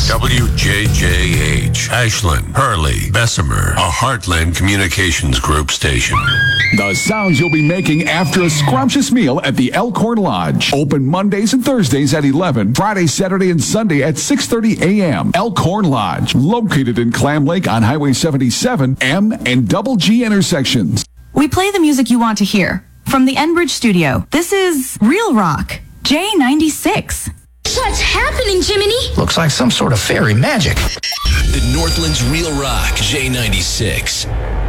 WJJH, Ashland, Hurley, Bessemer, a Heartland Communications Group station. The sounds you'll be making after a scrumptious meal at the Elkhorn Lodge. Open Mondays and Thursdays at 11, Friday, Saturday, and Sunday at 6:30 a.m. Elkhorn Lodge, located in Clam Lake on Highway 77, M and Double G intersections. We play the music you want to hear. From the Enbridge studio, this is Real Rock, J96. What's happening, Jiminy? Looks like some sort of fairy magic. The Northland's Real Rock, J96.